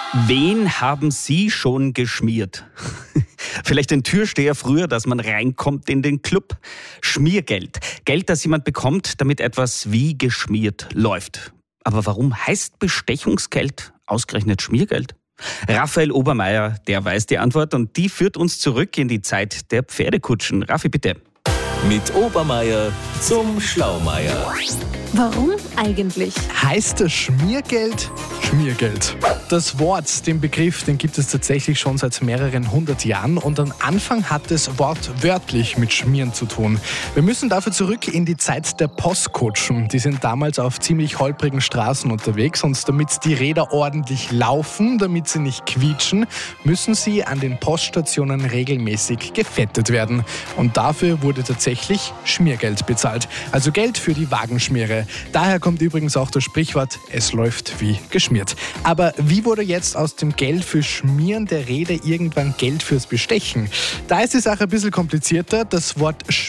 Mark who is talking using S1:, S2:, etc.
S1: Wen haben Sie schon geschmiert? Vielleicht den Türsteher früher, dass man reinkommt in den Club. Schmiergeld. Geld, das jemand bekommt, damit etwas wie geschmiert läuft. Aber warum heißt Bestechungsgeld ausgerechnet Schmiergeld? Raphael Obermeier, der weiß die Antwort und die führt uns zurück in die Zeit der Pferdekutschen. Raffi, bitte.
S2: Mit Obermeier zum Schlaumeier.
S3: Warum eigentlich?
S4: Heißt das Schmiergeld Schmiergeld? Das Wort, den Begriff, den gibt es tatsächlich schon seit mehreren hundert Jahren und am Anfang hat es wortwörtlich mit Schmieren zu tun. Wir müssen dafür zurück in die Zeit der Postkutschen. Die sind damals auf ziemlich holprigen Straßen unterwegs und damit die Räder ordentlich laufen, damit sie nicht quietschen, müssen sie an den Poststationen regelmäßig gefettet werden. Und dafür wurde tatsächlich Schmiergeld bezahlt, also Geld für die Wagenschmiere. Daher kommt übrigens auch das Sprichwort, es läuft wie geschmiert. Aber wie wurde jetzt aus dem Geld für Schmieren der Räder irgendwann Geld fürs Bestechen? Da ist die Sache ein bisschen komplizierter. Das Wort